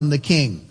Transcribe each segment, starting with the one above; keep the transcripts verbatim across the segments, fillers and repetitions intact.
the king.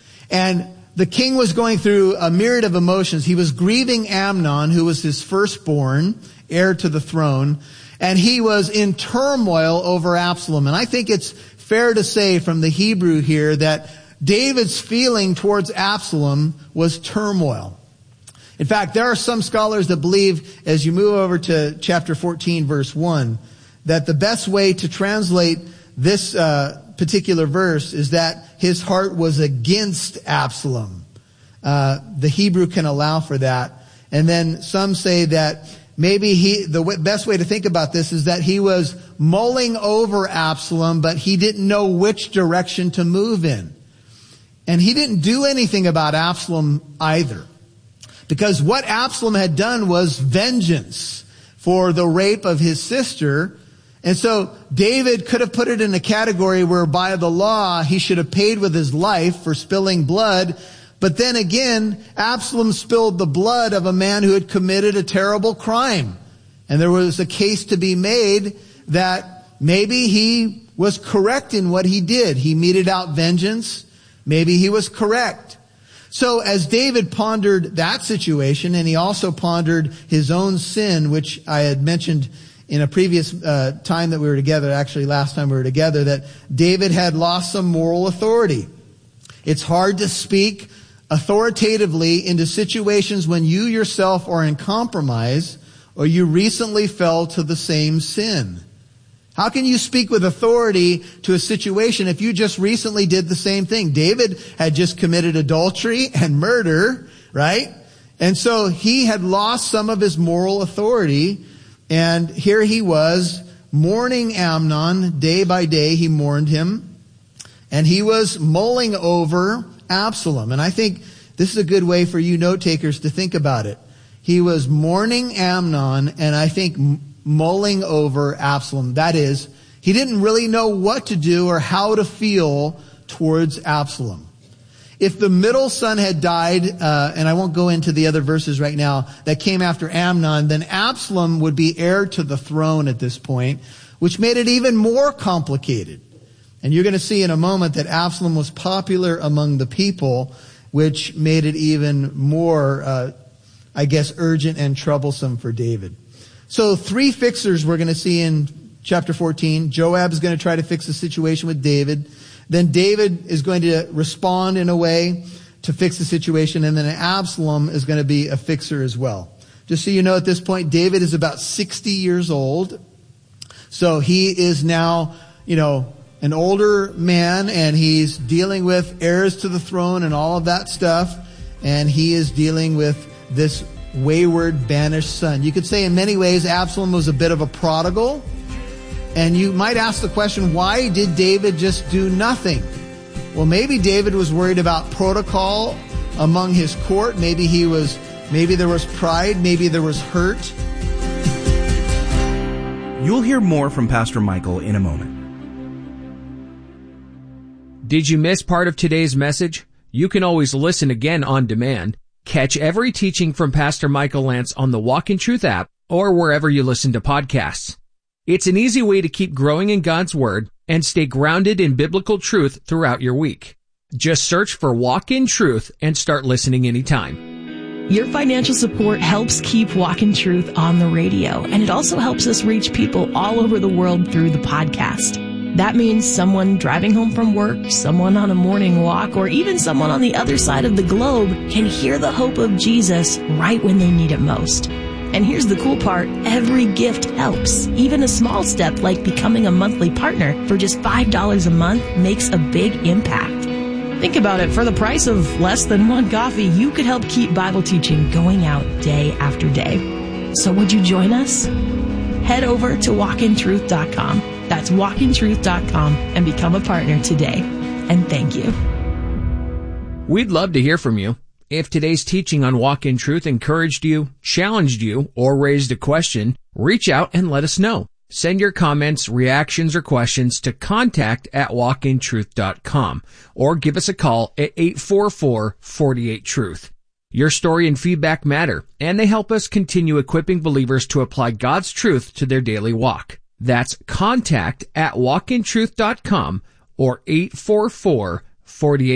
And the king was going through a myriad of emotions. He was grieving Amnon, who was his firstborn, heir to the throne, and he was in turmoil over Absalom. And I think it's fair to say from the Hebrew here that David's feeling towards Absalom was turmoil. In fact, there are some scholars that believe, as you move over to chapter fourteen, verse one, that the best way to translate this uh, particular verse is that his heart was against Absalom. Uh, the Hebrew can allow for that. And then some say that maybe he, the w- best way to think about this is that he was mulling over Absalom, but he didn't know which direction to move in. And he didn't do anything about Absalom either. Because what Absalom had done was vengeance for the rape of his sister. And so David could have put it in a category where by the law he should have paid with his life for spilling blood. But then again, Absalom spilled the blood of a man who had committed a terrible crime. And there was a case to be made that maybe he was correct in what he did. He meted out vengeance. Maybe he was correct. So as David pondered that situation, and he also pondered his own sin, which I had mentioned in a previous uh, time that we were together, actually last time we were together, that David had lost some moral authority. It's hard to speak authoritatively into situations when you yourself are in compromise or you recently fell to the same sin. How can you speak with authority to a situation if you just recently did the same thing? David had just committed adultery and murder, right? And so he had lost some of his moral authority. And here he was mourning Amnon day by day. He mourned him. And he was mulling over Absalom. And I think this is a good way for you note takers to think about it. He was mourning Amnon, and I think mulling over Absalom. That is, he didn't really know what to do or how to feel towards Absalom. If the middle son had died, uh, and I won't go into the other verses right now, that came after Amnon, then Absalom would be heir to the throne at this point, which made it even more complicated. And you're going to see in a moment that Absalom was popular among the people, which made it even more, uh, I guess, urgent and troublesome for David. So three fixers we're going to see in chapter fourteen. Joab is going to try to fix the situation with David. Then David is going to respond in a way to fix the situation. And then Absalom is going to be a fixer as well. Just so you know, at this point, David is about sixty years old. So he is now, you know, an older man, and he's dealing with heirs to the throne and all of that stuff. And he is dealing with this wayward, banished son. You could say in many ways Absalom was a bit of a prodigal. And you might ask the question, why did David just do nothing? Well, maybe David was worried about protocol among his court. Maybe he was, maybe there was pride. Maybe there was hurt. You'll hear more from Pastor Michael in a moment. Did you miss part of today's message? You can always listen again on demand. Catch every teaching from Pastor Michael Lance on the Walk in Truth app or wherever you listen to podcasts. It's an easy way to keep growing in God's Word and stay grounded in biblical truth throughout your week. Just search for Walk in Truth and start listening anytime. Your financial support helps keep Walk in Truth on the radio, and it also helps us reach people all over the world through the podcast. That means someone driving home from work, someone on a morning walk, or even someone on the other side of the globe can hear the hope of Jesus right when they need it most. And here's the cool part, every gift helps. Even a small step like becoming a monthly partner for just five dollars a month makes a big impact. Think about it, for the price of less than one coffee, you could help keep Bible teaching going out day after day. So would you join us? Head over to walk in truth dot com. That's walk in truth dot com and become a partner today. And thank you. We'd love to hear from you. If today's teaching on Walk in Truth encouraged you, challenged you, or raised a question, reach out and let us know. Send your comments, reactions, or questions to contact at walk in truth dot com or give us a call at eight four four, four eight, truth. Your story and feedback matter, and they help us continue equipping believers to apply God's truth to their daily walk. That's contact at walk in truth dot com or eight four four, forty-eight